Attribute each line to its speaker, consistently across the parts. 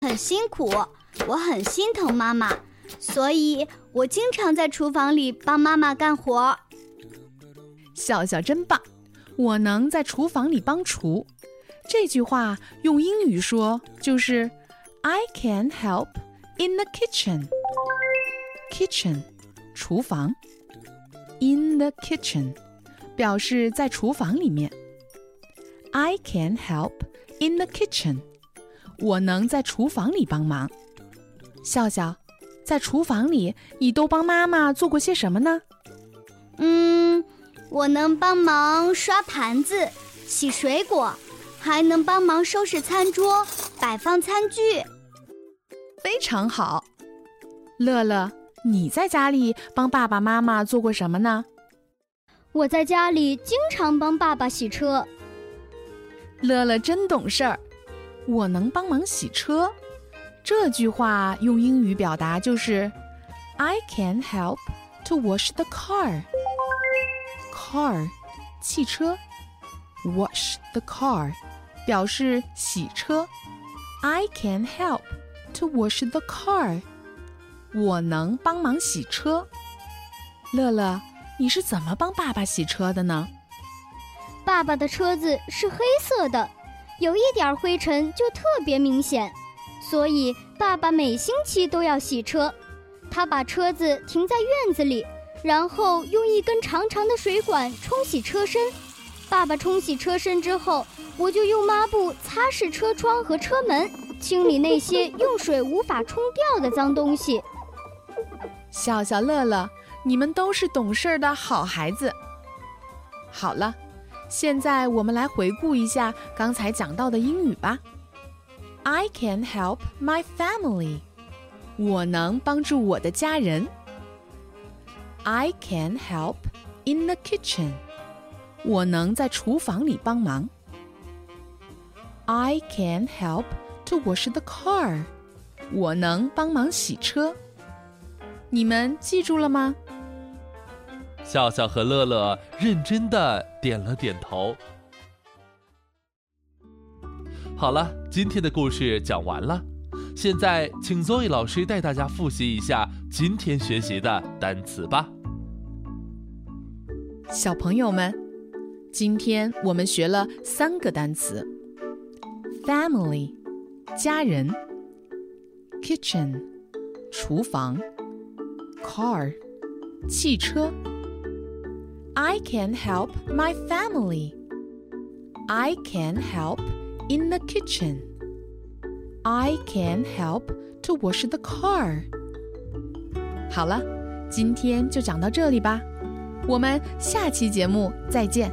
Speaker 1: 很辛苦，我很心疼妈妈，所以我经常在厨房里帮妈妈干活。
Speaker 2: 笑笑真棒，我能在厨房里帮厨。这句话用英语说就是 I can help in the kitchen. Kitchen 厨房， in the kitchen 表示在厨房里面。I can help in the kitchen. 我能在厨房里帮忙。笑笑，在厨房里你都帮妈妈做过些什么呢？
Speaker 1: 我能帮忙刷盘子、洗水果，还能帮忙收拾餐桌、摆放餐具。
Speaker 2: 非常好。乐乐，你在家里帮爸爸妈妈做过什么呢？
Speaker 3: 我在家里经常帮爸爸洗车。
Speaker 2: 乐乐真懂事儿。我能帮忙洗车，这句话用英语表达就是 I can help to wash the car. Car 汽车， wash the car 表示洗车。I can help to wash the car. 我能帮忙洗车。乐乐，你是怎么帮爸爸洗车的呢？
Speaker 3: 爸爸的车子是黑色的，有一点灰尘就特别明显，所以爸爸每星期都要洗车。他把车子停在院子里，然后用一根长长的水管冲洗车身。爸爸冲洗车身之后，我就用抹布擦拭车窗和车门，清理那些用水无法冲掉的脏东西。
Speaker 2: 笑笑乐乐，你们都是懂事的好孩子。好了，现在我们来回顾一下刚才讲到的英语吧。I can help my family. 我能帮助我的家人。I can help in the kitchen. 我能在厨房里帮忙。I can help to wash the car. 我能帮忙洗车。你们记住了吗？
Speaker 4: 笑笑和乐乐认真地点了点头。好了，今天的故事讲完了。现在请 Zoe 老师带大家复习一下今天学习的单词吧。
Speaker 2: 小朋友们，今天我们学了3个单词。 Family 家人， Kitchen 厨房， Car 汽车。I can help my family. I can help in the kitchen. I can help to wash the car. 好了，今天就讲到这里吧，我们下期节目再见。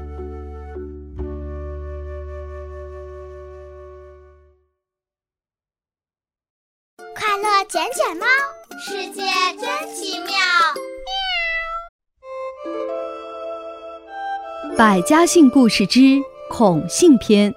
Speaker 5: 快乐捡捡猫，世界真奇妙。
Speaker 6: 百家姓故事之孔姓篇。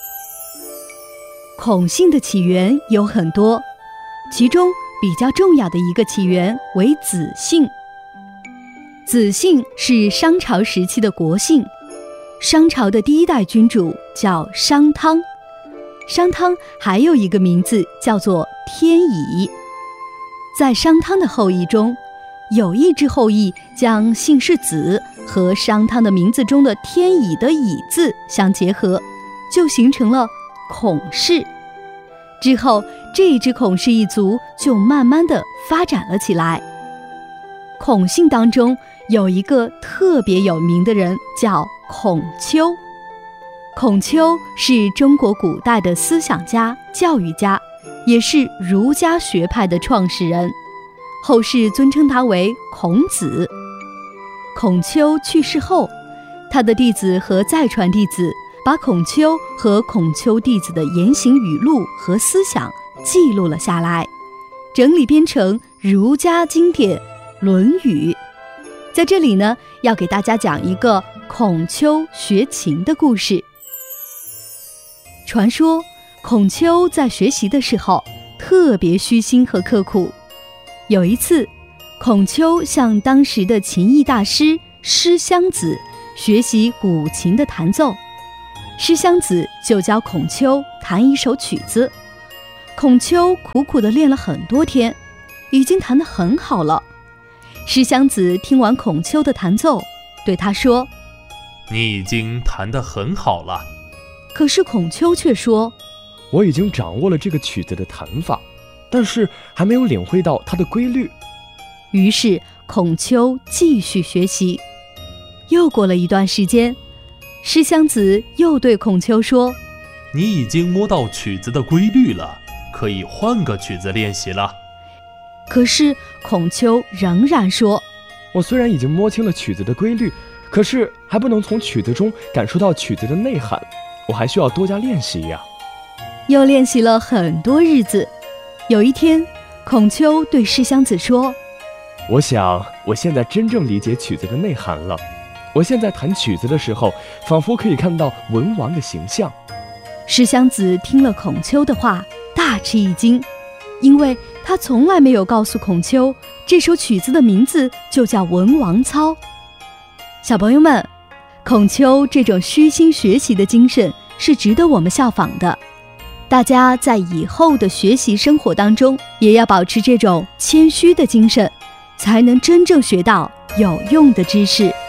Speaker 6: 孔姓的起源有很多，其中比较重要的一个起源为子姓。子姓是商朝时期的国姓，商朝的第1代君主叫商汤。商汤还有一个名字叫做天乙。在商汤的后裔中，有一支后裔将姓氏子和商汤的名字中的天乙的乙字相结合，就形成了孔氏。之后这一支孔氏一族就慢慢地发展了起来。孔姓当中有一个特别有名的人叫孔丘。孔丘是中国古代的思想家、教育家，也是儒家学派的创始人，后世尊称他为孔子。孔丘去世后，他的弟子和再传弟子把孔丘和孔丘弟子的言行语录和思想记录了下来，整理编成儒家经典《论语》。在这里呢，要给大家讲一个孔丘学琴的故事。传说孔丘在学习的时候特别虚心和刻苦。有一次，孔丘向当时的琴艺大师师襄子学习古琴的弹奏，师襄子就教孔丘弹一首曲子。 孔丘苦苦地练了很多天，已经弹得很好了。石箱子听完孔丘的弹奏，对他说：“
Speaker 4: 你已经弹得很好了。”
Speaker 6: 可是孔丘却说：“
Speaker 7: 我已经掌握了这个曲子的弹法，但是还没有领会到它的规律。”
Speaker 6: 于是孔丘继续学习。又过了一段时间，石箱子又对孔丘说：“
Speaker 4: 你已经摸到曲子的规律了，可以换个曲子练习了。”
Speaker 6: 可是孔丘仍然说：“
Speaker 7: 我虽然已经摸清了曲子的规律，可是还不能从曲子中感受到曲子的内涵，我还需要多加练习呀。”
Speaker 6: 又练习了很多日子。有一天，孔丘对石箱子说：“
Speaker 7: 我想我现在真正理解曲子的内涵了。我现在弹曲子的时候，仿佛可以看到文王的形象。”
Speaker 6: 石箱子听了孔丘的话，大吃一惊，因为他从来没有告诉孔丘，这首曲子的名字就叫《文王操》。小朋友们，孔丘这种虚心学习的精神是值得我们效仿的。大家在以后的学习生活当中，也要保持这种谦虚的精神，才能真正学到有用的知识。